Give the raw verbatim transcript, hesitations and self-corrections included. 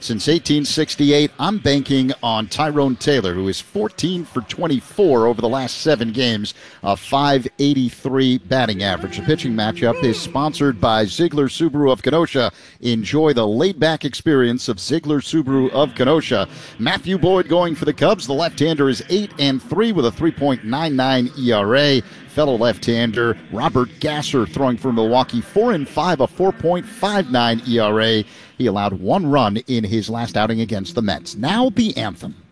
Since eighteen sixty-eight, I'm banking on Tyrone Taylor, who is fourteen for twenty-four over the last seven games, a five eighty-three batting average. The pitching matchup is sponsored by Ziegler Subaru of Kenosha. Enjoy the laid-back experience of Ziegler Subaru of Kenosha. Matthew Boyd going for the Cubs. The left-hander is eight and three with a three point nine nine E R A. Fellow left-hander Robert Gasser throwing for Milwaukee, four and five, a four point five nine E R A. He allowed one run in his last outing against the Mets. Now the anthem.